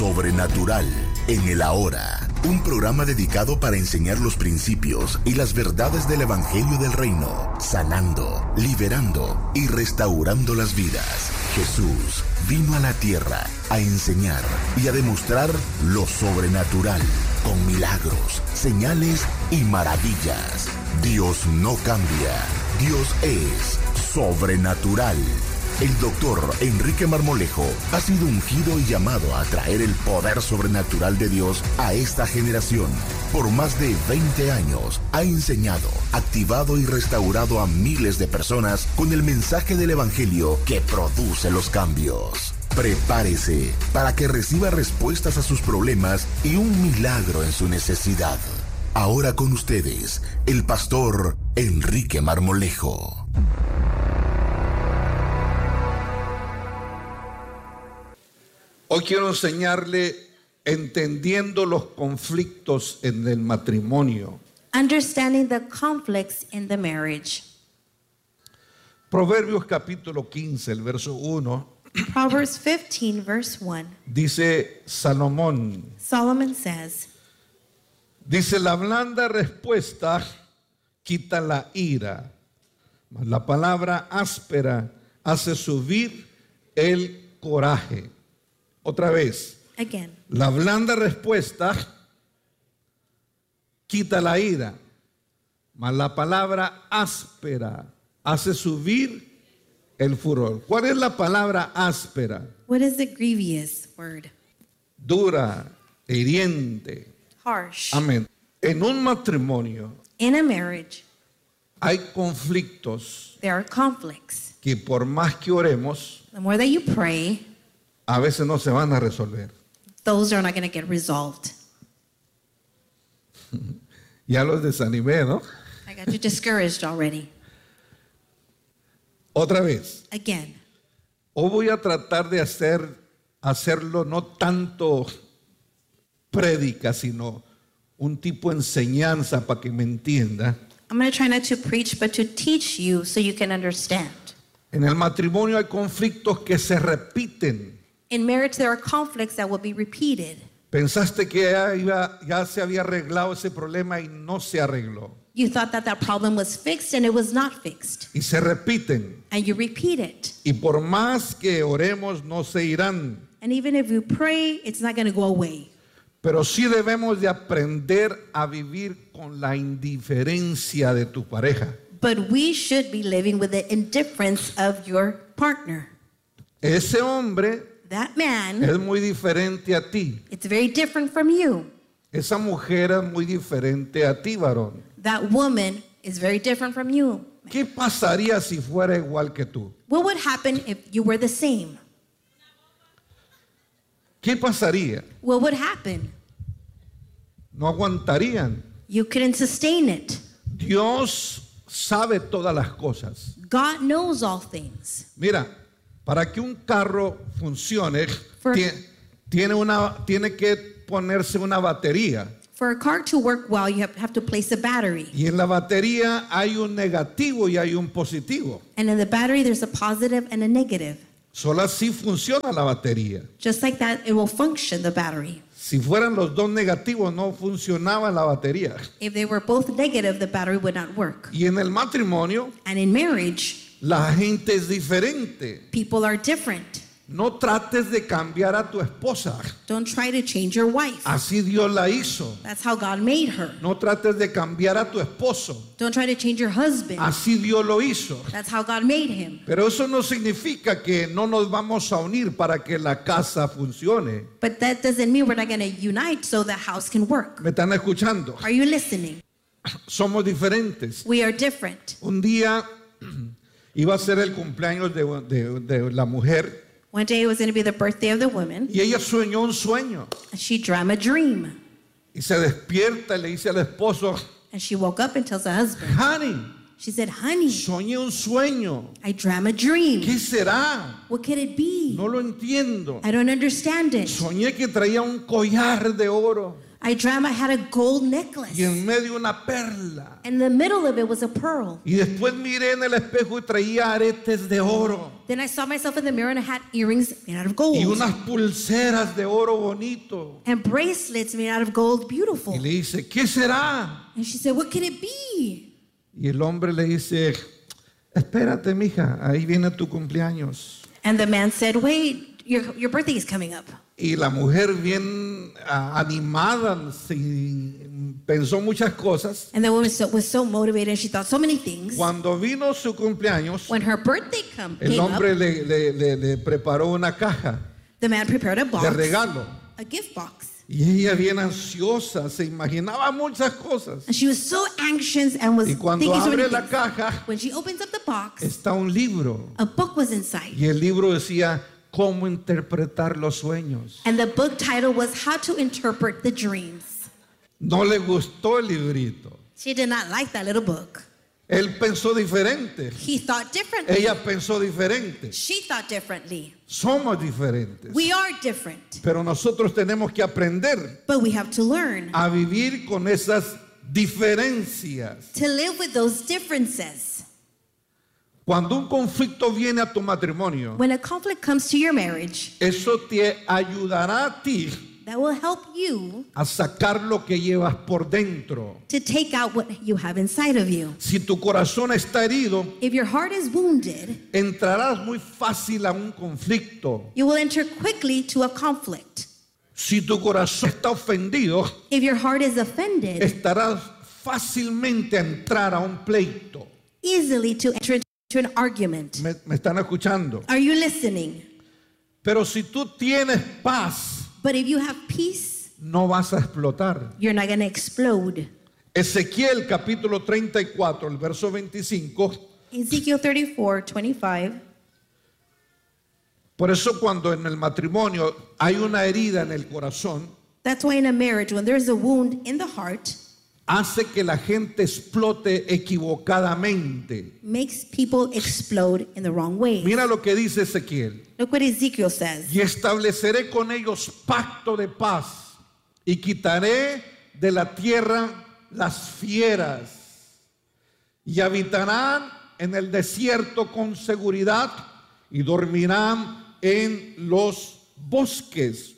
sobrenatural en el ahora. Un programa dedicado para enseñar los principios y las verdades del Evangelio del Reino, sanando, liberando y restaurando las vidas. Jesús vino a la tierra a enseñar y a demostrar lo sobrenatural con milagros, señales y maravillas. Dios no cambia. Dios es sobrenatural. El doctor Enrique Marmolejo ha sido ungido y llamado a traer el poder sobrenatural de Dios a esta generación. Por más de 20 años ha enseñado, activado y restaurado a miles de personas con el mensaje del Evangelio que produce los cambios. Prepárese para que reciba respuestas a sus problemas y un milagro en su necesidad. Ahora con ustedes, el pastor Enrique Marmolejo. Hoy quiero enseñarle entendiendo los conflictos en el matrimonio. Understanding the conflicts in the marriage. Proverbios capítulo 15, el verso 1. Proverbs 15, verse 1. Dice Salomón. Solomon says, Dice, la blanda respuesta quita la ira, mas la palabra áspera hace subir el coraje. Otra vez. Again. La blanda respuesta quita la ira, mas la palabra áspera hace subir el furor. ¿Cuál es la palabra áspera? What is the grievous word? Dura, hiriente. Harsh. Amén. En un matrimonio In a marriage, hay conflictos there are conflicts. que por más que oremos, The more that you pray, a veces no se van a resolver. those are not going to get resolved. Ya los desanimé, ¿no? I got you discouraged already. Otra vez. Again. Hoy voy a tratar de hacerlo no tanto prédica, sino un tipo de enseñanza para que me entienda. I'm going to try not to preach, but to teach you so you can understand. En el matrimonio hay conflictos que se repiten. In marriage, there are conflicts that will be repeated. Pensaste que ya se había arreglado ese problema y no se arregló. You thought that that problem was fixed and it was not fixed. Y se repiten. And you repeat it. Y por más que oremos, no se irán. And even if you pray, it's not going to go away. Pero sí debemos de aprender a vivir con la indiferencia de tu pareja. But we should be living with the indifference of your partner. Ese hombre That man, es muy diferente a ti. it's very different from you. Esa mujer es muy diferente a ti, varón. That woman is very different from you. ¿Qué pasaría si fuera igual que tú? What would happen if you were the same? ¿Qué pasaría? What would happen? No aguantarían. You couldn't sustain it. Dios sabe todas las cosas. God knows all things. Mira, para que un carro funcione, For- tiene que ponerse una batería. For a car to work well, you have to place a battery. Y en la batería hay un negativo y hay un positivo. And in the battery, there's a positive and a negative. Solo así funciona la batería. Just like that, it will function, the battery. Si fueran los dos negativos, no funcionaba la batería. If they were both negative, the battery would not work. Y en el matrimonio, And in marriage, la gente es diferente. people are different. No trates de cambiar a tu esposa. Don't try to change your wife. Así Dios la hizo. That's how God made her. No trates de cambiar a tu esposo. Don't try to change your husband. Así Dios lo hizo. That's how God made him. Pero eso no significa que no nos vamos a unir para que la casa funcione. But that doesn't mean we're not going to unite so the house can work. ¿Me están escuchando? Are you listening? Somos diferentes. We are different. Un día iba a ser el cumpleaños de la mujer One day it was going to be the birthday of the woman. y ella soñó un sueño. And she dreamt a dream. Y se despierta y le dice al esposo, And she woke up and tells her husband. honey, She said, honey, soñé un sueño. I dreamt a dream. ¿Qué será? What could it be? No lo entiendo. I don't understand it. Soñé que traía un collar de oro. I dreamt I had a gold necklace. y en medio una perla. And in the middle of it was a pearl. Y después miré en el espejo y traía aretes de oro Then I saw myself in the mirror and I had earrings made out of gold. y unas pulseras de oro bonito. And bracelets made out of gold, beautiful. Y le dice, ¿qué será? And she said, what can it be? Y el hombre le dice, espérate, mija, ahí viene tu cumpleaños. And the man said, wait, your birthday is coming up. Y la mujer bien animada pensó muchas cosas. And the woman was so motivated and she thought so many things. Cuando vino su cumpleaños, When her birthday came el up, hombre le preparó una caja the man prepared a box, de regalo. a gift box. Y ella bien ansiosa, se imaginaba muchas cosas. And she was so anxious and was Y cuando thinking so many abre la things. caja, When she opens up the box, está un libro. a book was inside. Y el libro decía, ¿cómo interpretar los sueños? And the book title was How to Interpret the Dreams. No le gustó el librito. She did not like that little book. Él pensó diferente. He thought differently. Ella pensó diferente. She thought differently. Somos diferentes. We are different. Pero nosotros tenemos que aprender But we have to learn a vivir con esas diferencias. to live with those differences. Cuando un conflicto viene a tu matrimonio, When a conflict comes to your marriage, eso te ayudará a ti that will help you a sacar lo que llevas por dentro. to take out what you have inside of you. Si tu corazón está herido, If your heart is wounded, entrarás muy fácil a un conflicto. you will enter quickly to a conflict. Si tu corazón está ofendido, If your heart is offended, estarás fácilmente a entrar a un pleito. easily to enter into an argument. ¿Me están escuchando? Are you listening? Pero si tú tienes paz, But if you have peace, no vas a explotar. you're not going to explode. Ezequiel capítulo 34, el verso 25. Ezekiel 34:25. Por eso cuando en el matrimonio hay una herida en el corazón, That's why in a marriage, when there's a wound in the heart, hace que la gente explote equivocadamente. makes people explode in the wrong way. Mira lo que dice Ezequiel. Look what Ezekiel says. Y estableceré con ellos pacto de paz y quitaré de la tierra las fieras y habitarán en el desierto con seguridad y dormirán en los bosques.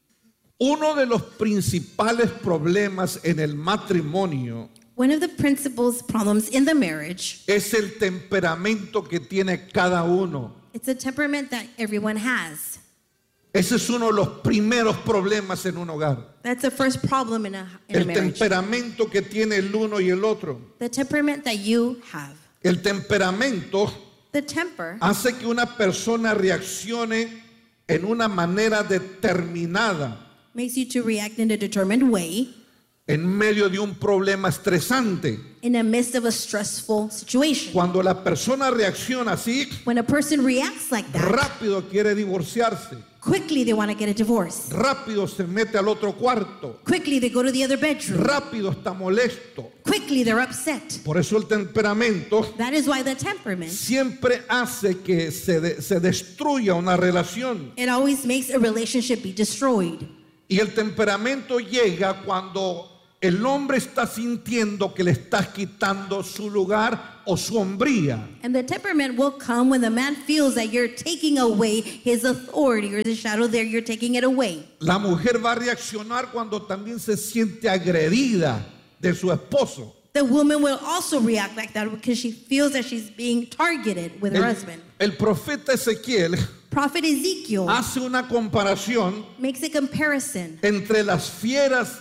Uno de los principales problemas en el matrimonio One of the principal problems in the marriage, es el temperamento que tiene cada uno. it's a temperament that everyone has. Ese es uno de los primeros problemas en un hogar. That's the first problem in a El marriage. temperamento que tiene el uno y el otro. The temperament that you have. El temperamento The temper hace que una persona reaccione en una manera determinada makes you to react in a determined way en medio de un problema estresante. in the midst of a stressful situation. Cuando la persona reacciona así, When a person reacts like that, rápido quiere divorciarse, quickly they want to get a divorce. rápido se mete al otro cuarto, Quickly they go to the other bedroom. rápido está molesto. Quickly they're upset. Por eso el temperamento That is why the temperament, siempre hace que se destruya una relación. it always makes a relationship be destroyed. Y el temperamento llega cuando el hombre está sintiendo que le estás quitando su lugar o su hombría. And the temperament will come when the man feels that you're taking away his authority, or the shadow there, you're taking it away. La mujer va a reaccionar cuando también se siente agredida de su esposo. The woman will also react like that because she feels that she's being targeted with her husband. El profeta Ezequiel Prophet Ezekiel hace una comparación makes a comparison entre las fieras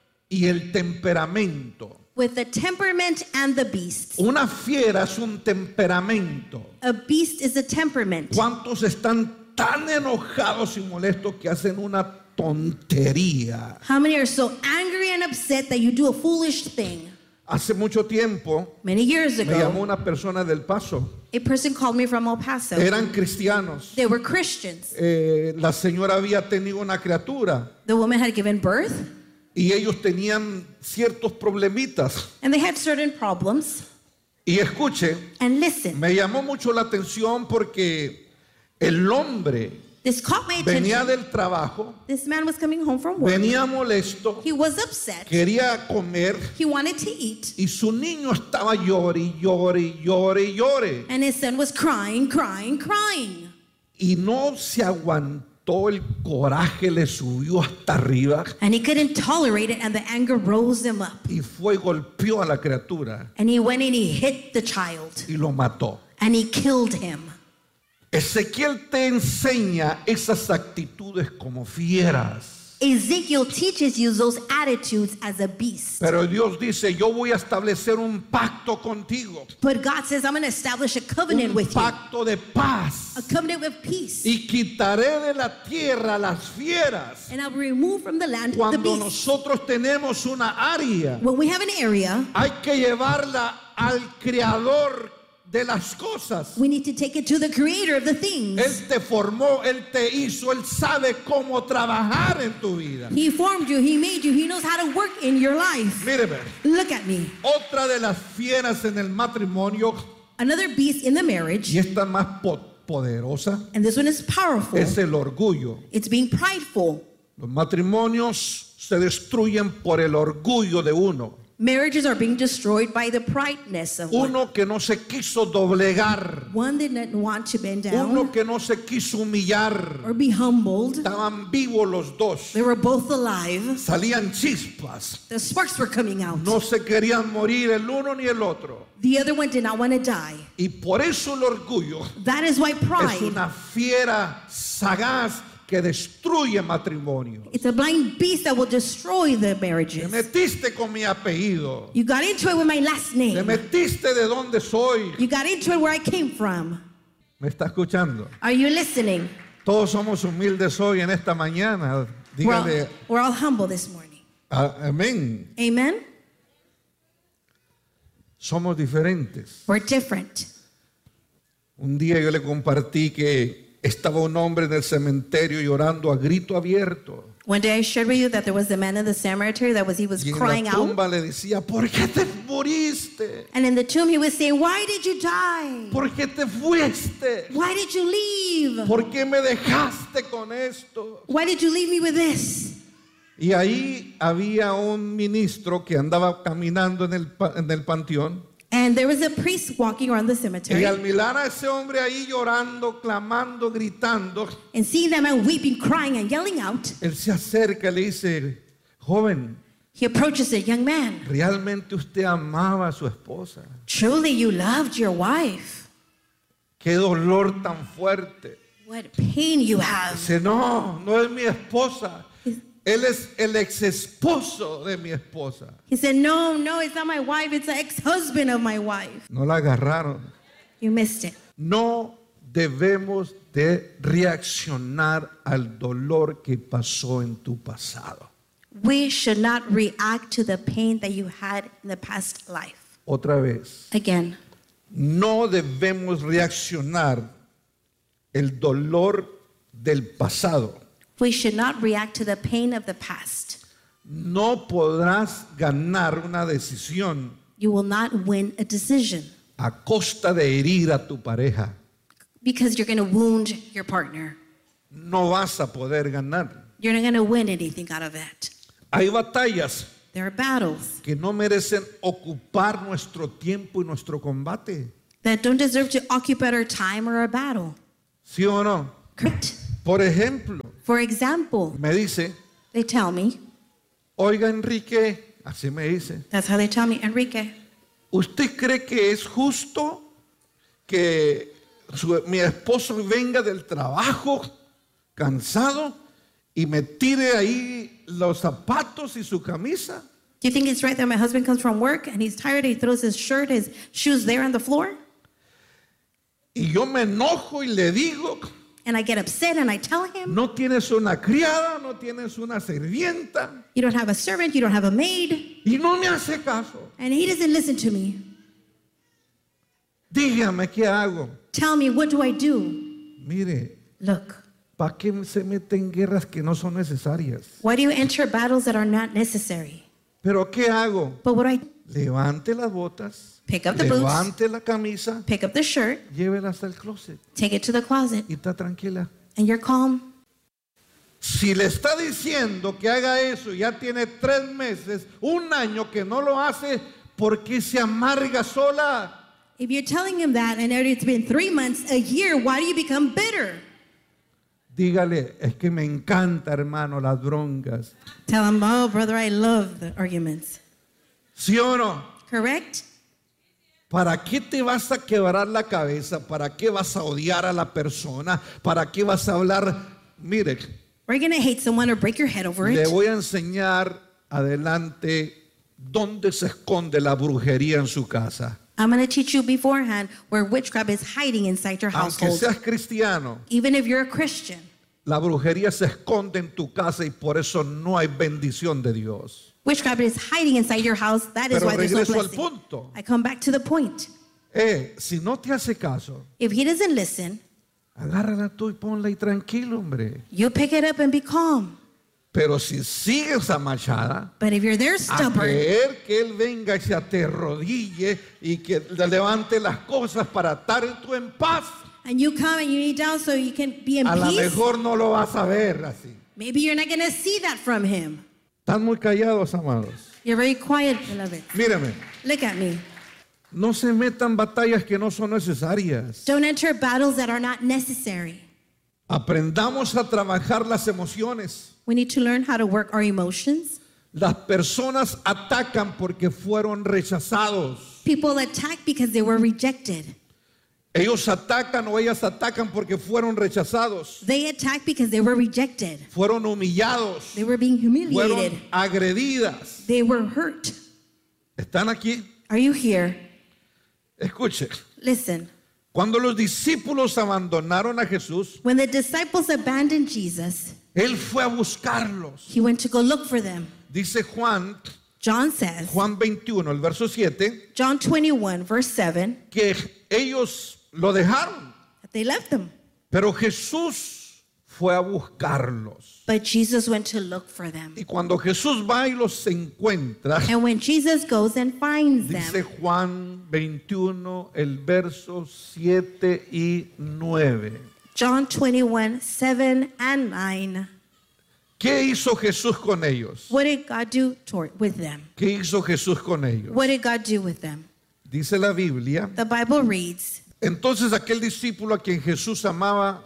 y el temperamento. with the temperament and the beast. Una fiera es un temperamento. A beast is a temperament. ¿Cuántos están tan enojados y molestos que hacen una tontería? How many are so angry and upset that you do a foolish thing? Hace mucho tiempo Many years me llamó ago, una persona del Paso. a person called me from El Paso. Eran cristianos. They were Christians. La señora había tenido una criatura The woman had given birth, y ellos tenían ciertos problemitas. and they had certain problems. Y escuche, And listen, me llamó mucho la atención porque el hombre This caught my attention. Venía del trabajo, This man was coming home from work. venía molesto, He was upset. quería comer He wanted to eat. y su niño estaba llore, llore, llore, llore. And his son was crying, crying, crying. Y no se aguantó, el coraje le subió hasta arriba And he couldn't tolerate it, and the anger rose him up. y fue y golpeó a la criatura And he went and he hit the child. y lo mató. And he killed him. Ezequiel te enseña esas actitudes como fieras. Ezekiel teaches you those attitudes as a beast. Pero Dios dice, yo voy a establecer un pacto contigo. But God says, I'm going to establish a covenant Un with you. pacto de paz. A covenant with peace. Y quitaré de la tierra las fieras. And I'll remove from the land the Cuando beast. nosotros tenemos una área, When we have an area, hay que llevarla al creador de las cosas. we need to take it to the creator of the things. Él te formó, Él te hizo, Él sabe cómo trabajar en tu vida. He formed you, he made you, he knows how to work in your life. Míreme, Look at me. otra de las fieras en el matrimonio, Another beast in the marriage, y esta más poderosa, and this one is powerful. es el orgullo. It's being prideful. Los matrimonios se destruyen por el orgullo de uno. Marriages are being destroyed by the prideness of one. Uno que no se quiso doblegar. One that didn't want to bend down Uno que no se quiso humillar. or be humbled. Estaban vivos los dos. They were both alive. Salían chispas. The sparks were coming out. No se querían morir el uno ni el otro. The other one did not want to die. Y por eso el orgullo That is why es pride, una fiera sagaz que destruye matrimonio. it's a blind beast that will destroy the Te marriages. metiste con mi apellido. You got into it with my last Te name. metiste de dónde soy. You got into it where I came from. ¿Me está escuchando? Are you listening? Todos somos humildes hoy en esta mañana. Dígale We're all humble this morning. amén. Amen? Somos diferentes. We're different. Un día yo le compartí que estaba un hombre en el cementerio llorando a grito abierto. One day I shared with you that there was a man in the cemetery that he was Y en crying la out. tumba le decía, ¿por qué te moriste? And in the tomb he was saying, why did you die? ¿Por qué te fuiste? Why did you leave? ¿Por qué me dejaste con esto? Why did you leave me with this? Y ahí había un ministro que andaba caminando en el panteón. And there was a priest walking around the Y cemetery. al mirar a ese hombre ahí llorando, clamando, gritando, And seeing that man weeping, crying, and yelling out, él se acerca y le dice, joven, he approaches the young man. ¿realmente usted amaba a su esposa? Truly you loved your wife. Qué dolor tan fuerte. What pain you have. Dice, no, no es mi esposa. Él es el ex esposo de mi esposa. He said, no, it's not my wife. It's the ex-husband of my wife. No la agarraron. You missed it. No debemos de reaccionar al dolor que pasó en tu pasado. We should not react to the pain that you had in the past life. Otra vez, Again, no debemos reaccionar el dolor del pasado. we should not react to the pain of the past. No podrás ganar una decisión You will not win a decision a costa de herir a tu pareja. because you're going to wound your partner. No vas a poder ganar. You're not going to win anything out of that. Hay batallas There are battles que no merecen ocupar nuestro tiempo y nuestro combate. that don't deserve to occupy our time or our battle. ¿Sí o no? Correct. Por ejemplo, For example, me dice, they tell me, oiga Enrique, así me dice, that's how they tell me, Enrique, ¿usted cree que es justo que mi esposo venga del trabajo cansado y me tire ahí los zapatos y su camisa? do you think it's right that my husband comes from work and he's tired, he throws his shirt, his shoes there on the floor? Y yo me enojo y le digo, And I get upset and I tell him, no tienes una criada, no tienes una sirvienta, you don't have a servant, you don't have a maid, y no me hace caso. and he doesn't listen to me. Dígame qué hago. Tell me, what do I do? Mire, Look, ¿para qué se mete en guerras que no son necesarias? why do you enter battles that are not necessary? ¿Pero qué hago? But what do I Levante las botas, Pick up the boots. levante la camisa, pick up the shirt, llévela hasta el closet take it to the closet, y está tranquila. and you're calm? Si le está diciendo que haga eso, ya tiene 3 meses, 1 año que no lo hace, ¿por qué se amarga sola? If you're telling him that and it's been 3 months, a year, why do you become bitter? Dígale, es que me encanta, hermano, las broncas. Tell him, oh, brother, I love the arguments. ¿Sí o no? Correct? ¿Para qué te vas a quebrar la cabeza? ¿Para qué vas a odiar a la persona? ¿Para qué vas a hablar? Mire, Are you going to hate someone or break your head over le it? voy a enseñar adelante dónde se esconde la brujería en su casa. I'm going to teach you beforehand where witchcraft is hiding inside your Aunque household. seas cristiano, Even if you're a Christian, la brujería se esconde en tu casa y por eso no hay bendición de Dios. witchcraft is hiding inside your house. That is Pero why there's no regreso al blessing. punto. I come back to the point. Si no te hace caso, If he doesn't listen, agárrala tú y ponla ahí tranquilo, hombre. you pick it up and be calm. Pero si sigues amachada, But if you're there a stubborn, creer que Él venga y se te arrodille y que le levante las cosas para estar tú en paz, and you come and you kneel down so you can be in a lo peace, mejor no lo vas a ver así. maybe you're not going to see that from him. Están muy callados, amados. You're very quiet, beloved. Mírame, Look at me. no se metan batallas que no son necesarias. Don't enter battles that are not necessary. Aprendamos a trabajar las emociones. We need to learn how to work our emotions. Las personas atacan porque fueron rechazados. People attack because they were rejected. Ellos atacan o ellas atacan porque fueron rechazados. They attack because they were rejected. Fueron humillados. They were being humiliated. Fueron agredidas. They were hurt. ¿Están aquí? Are you here? Escuche. Listen. Cuando los discípulos abandonaron a Jesús, When the disciples abandoned Jesus, Él fue a buscarlos. he went to go look for them. Dice Juan John says, Juan 21, el verso 7, John 21, verse 7, que ellos lo dejaron, that they left them. pero Jesús fue a buscarlos. But Jesus went to look for them. Y cuando Jesús va y los encuentra, And when Jesus goes and finds dice them, Juan 21, el verso 7 y 9. John 21, 7 and 9, ¿Qué hizo Jesús con ellos? what did God do with them? ¿Qué hizo Jesús con ellos? What did God do with them? Dice la Biblia. The Bible reads, Entonces aquel discípulo a quien Jesús amaba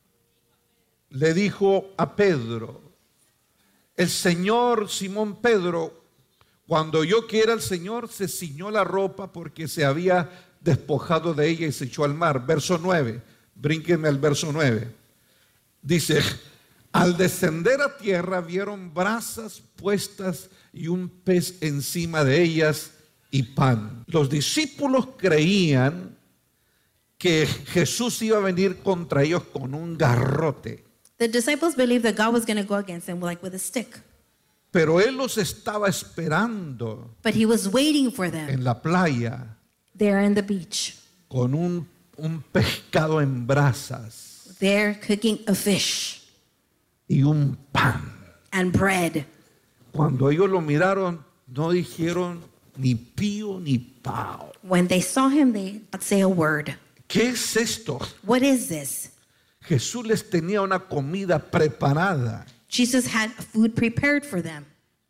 le dijo a Pedro, el Señor Simón Pedro, cuando oyó que era el Señor, se ciñó la ropa porque se había despojado de ella y se echó al mar. Verso 9, brínquenme al verso 9. Dice, al descender a tierra vieron brasas puestas y un pez encima de ellas y pan. Los discípulos creían que Jesús iba a venir contra ellos con un garrote. the disciples believed that God was going to go against them like with a stick. Pero Él los estaba esperando But he was waiting for them en la playa there in the beach, con un pescado en brasas there cooking a fish y un pan. and bread. Cuando ellos lo miraron, no dijeron ni pío ni pao. When they saw him, they did not say a word. ¿Qué es esto? What is this? Jesús les tenía una comida preparada. Jesus had food prepared for them.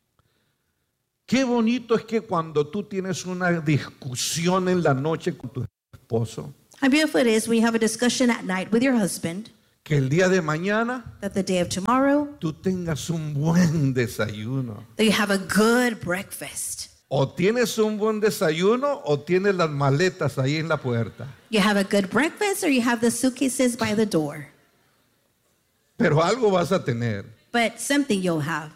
Qué bonito es que cuando tú tienes una discusión en la noche con tu esposo, How beautiful it is when you have a discussion at night with your husband, que el día de mañana that the day of tomorrow, tú tengas un buen desayuno. that you have a good breakfast. O tienes un buen desayuno o tienes las maletas ahí en la puerta. You have a good breakfast or you have the suitcases by the door. Pero algo vas a tener. But something you'll have.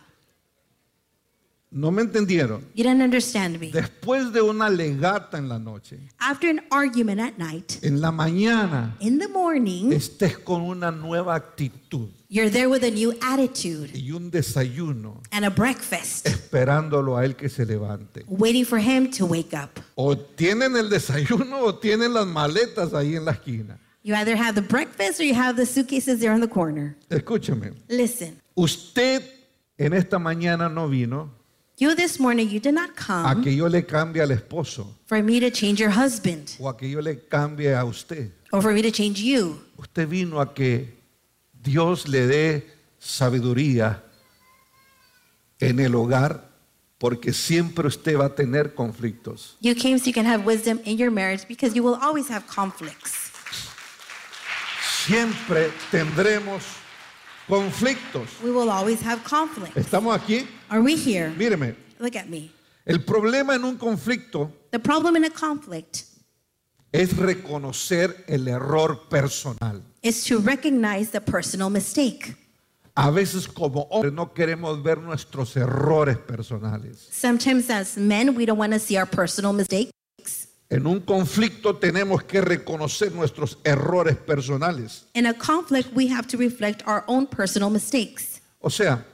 ¿No me entendieron? You didn't understand me. Después de una legata en la noche, After an argument at night, en la mañana in the morning, estés con una nueva actitud you're there with a new attitude y un desayuno and a breakfast, esperándolo a él que se levante. waiting for him to wake up. O tienen el desayuno o tienen las maletas ahí en la esquina. You either have the breakfast or you have the suitcases there in the corner. Escúcheme, Listen, usted en esta mañana no vino you this morning, you did not a come que yo le cambie al esposo for me to change your husband o a que yo le cambie a usted. or for me to change you. Usted vino a que Dios le dé sabiduría en el hogar, porque siempre usted va a tener conflictos. You came so you can have wisdom in your marriage because you will always have conflicts. Siempre tendremos conflictos. We will always have conflict. ¿Estamos aquí? Are we here? Míreme, Look at me. el problema en un conflicto The problem in a conflict es reconocer el error personal. is to recognize the personal mistake. A veces como hombres no queremos ver nuestros errores personales. Sometimes as men, we don't want to see our personal mistakes. En un conflicto tenemos que reconocer nuestros errores personales. In a conflict, we have to reflect our own personal mistakes. O sea,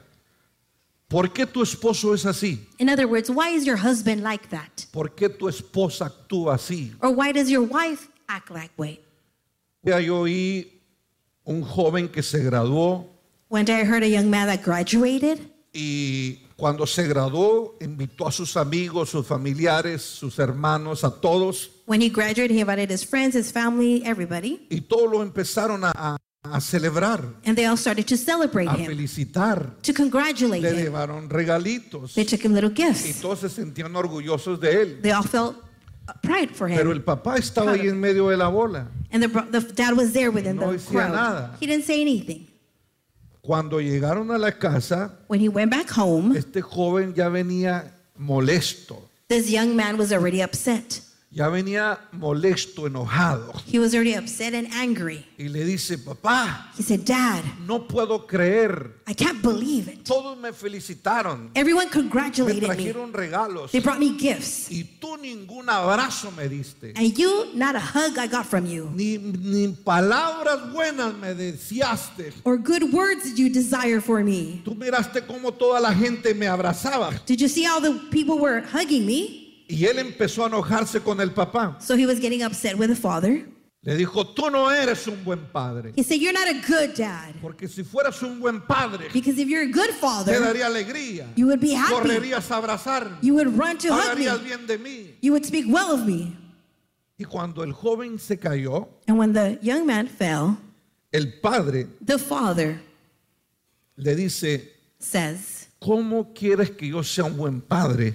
¿por qué tu esposo es así? In other words, why is your husband like that? ¿Por qué tu esposa actúa así? Or why does your wife act that way? Ya yo oí un joven que se graduó One day I heard a young man that graduated, y cuando se graduó invitó a sus amigos, sus familiares, sus hermanos, a todos, when he graduated, he invited his friends, his family, everybody, y todos lo empezaron a celebrar, and they all started to celebrate a him, felicitar. to congratulate Le him. llevaron regalitos They took him little y gifts. todos se sentían orgullosos de él. They all felt pride for Pero him. el papá estaba ahí en medio de la bola. And the dad was there within No the decía crowd. nada. He didn't say anything. Cuando llegaron a la casa, When he went back home, este joven ya venía molesto, this young man was already upset. ya venía molesto, enojado. He was already upset and angry. Y le dice, papá, He said, Dad, no puedo creer. I can't believe it. Todos me felicitaron, Everyone me congratulated me. trajeron regalos They brought me gifts. y tú ningún abrazo me diste. And you, not a hug I got from you. Ni palabras buenas me deseaste. Or good words did you desire for me. Tú miraste cómo toda la gente me abrazaba. Did you see how the people were hugging me? Y él empezó a enojarse con el papá. So he was getting upset with the father. Le dijo, tú no eres un buen padre. He said, you're not a good dad. Porque si fueras un buen padre, Because if you're a good te father, daría alegría. you would be happy. Correrías a abrazarme. You would run to hug Hablarías me. bien de mí. You would speak well of me. Y cuando el joven se cayó, And when the young man fell, el padre the father le dice, says, ¿cómo quieres que yo sea un buen padre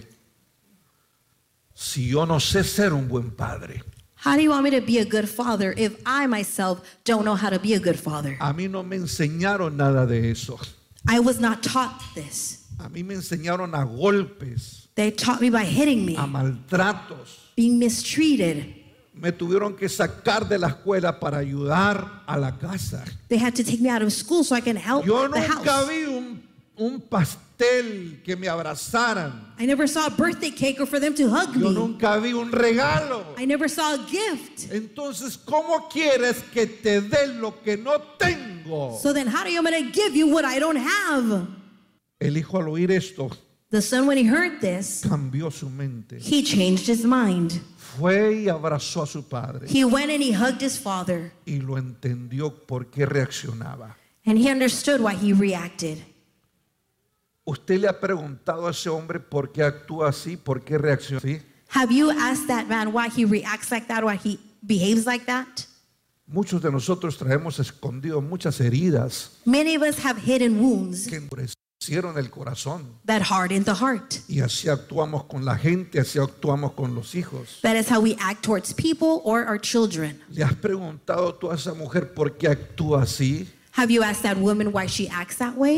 si yo no sé ser un buen padre? how do you want me to be a good father if I myself don't know how to be a good father? A mí no me enseñaron nada de eso. I was not taught this. A mí me enseñaron a golpes, They taught me by hitting me, a maltratos. being mistreated. Me tuvieron que sacar de la escuela para ayudar a la casa. They had to take me out of school so I can help Yo the nunca house. vi un pastel que me abrazaran. I never saw a birthday cake or for them to hug Yo me. nunca vi un regalo. I never saw a gift. Entonces, ¿cómo quieres que te dé lo que no tengo? So then how do you want me to give you what I don't have? El hijo al oír esto The son, when he heard this, cambió su mente. he changed his mind. Fue y abrazó a su padre He went and he hugged his father, y lo entendió por qué reaccionaba. and he understood why he reacted. ¿Usted le ha preguntado a ese hombre por qué actúa así, por qué reacciona así? Have you asked that man why he reacts like that, why he behaves like that? Muchos de nosotros traemos escondidos muchas heridas Many of us have hidden wounds que endurecieron el corazón. that harden the heart. Y así actuamos con la gente, así actuamos con los hijos. That is how we act towards people or our children. ¿Le has preguntado tú a esa mujer por qué actúa así? Have you asked that woman why she acts that way?